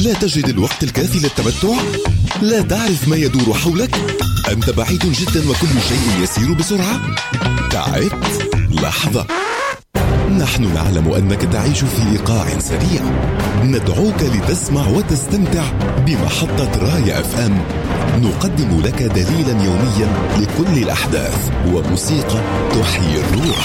لا تجد الوقت الكافي للتمتع؟ لا تعرف ما يدور حولك؟ أنت بعيد جدا وكل شيء يسير بسرعة؟ تعبت؟ لحظة، نحن نعلم أنك تعيش في إيقاع سريع. ندعوك لتسمع وتستمتع بمحطة راية اف ام. نقدم لك دليلا يوميا لكل الأحداث وموسيقى تحيي الروح.